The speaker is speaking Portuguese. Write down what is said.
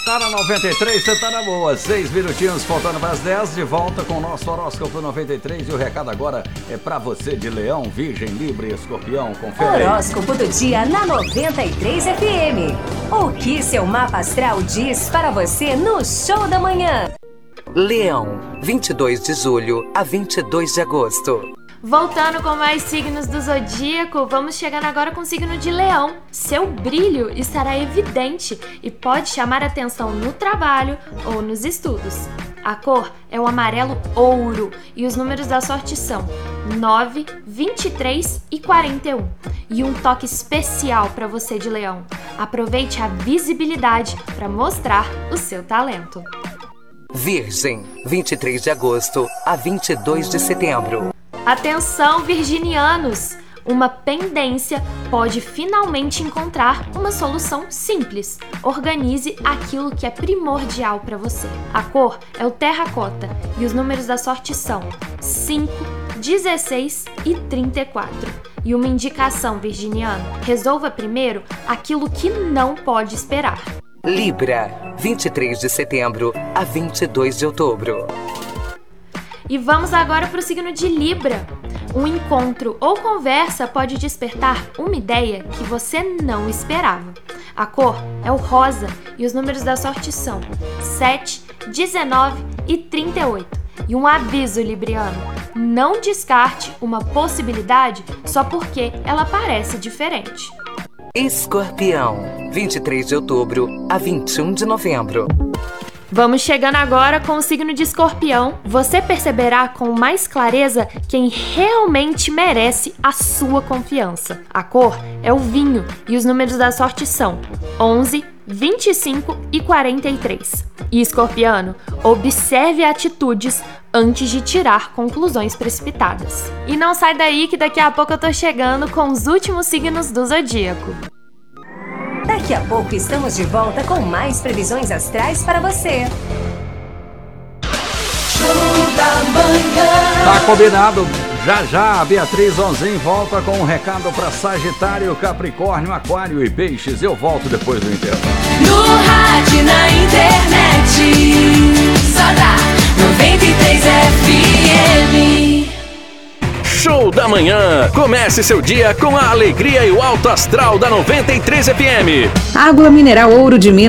tá na 93, você tá na boa. 6 minutinhos faltando para as 10, de volta com o nosso horóscopo 93. E o recado agora é para você de Leão, Virgem, Libra e Escorpião. Confere. Horóscopo do dia na 93 FM. O que seu mapa astral diz para você no Show da Manhã? Leão, 22 de julho a 22 de agosto. Voltando com mais signos do zodíaco, vamos chegando agora com o signo de Leão. Seu brilho estará evidente e pode chamar atenção no trabalho ou nos estudos. A cor é o amarelo ouro e os números da sorte são 9, 23 e 41. E um toque especial para você de Leão. Aproveite a visibilidade para mostrar o seu talento. Virgem, 23 de agosto a 22 de setembro. Atenção, virginianos! Uma pendência pode finalmente encontrar uma solução simples. Organize aquilo que é primordial para você. A cor é o terracota e os números da sorte são 5, 16 e 34. E uma indicação, virginiano: resolva primeiro aquilo que não pode esperar. Libra, 23 de setembro a 22 de outubro. E vamos agora para o signo de Libra. Um encontro ou conversa pode despertar uma ideia que você não esperava. A cor é o rosa e os números da sorte são 7, 19 e 38. E um aviso, libriano: não descarte uma possibilidade só porque ela parece diferente. Escorpião, 23 de outubro a 21 de novembro. Vamos chegando agora com o signo de Escorpião. Você perceberá com mais clareza quem realmente merece a sua confiança. A cor é o vinho e os números da sorte são 11, 25 e 43. E escorpiano, observe atitudes antes de tirar conclusões precipitadas. E não sai daí que daqui a pouco eu tô chegando com os últimos signos do zodíaco. Daqui a pouco estamos de volta com mais previsões astrais para você. Show da Manhã. Tá combinado. Já já a Beatriz Onzin volta com um recado para Sagitário, Capricórnio, Aquário e Peixes. Eu volto depois do intervalo. No rádio, na internet, só dá 93 FM. Show da Manhã. Comece seu dia com a alegria e o alto astral da 93 FM. Água mineral Ouro de Minas.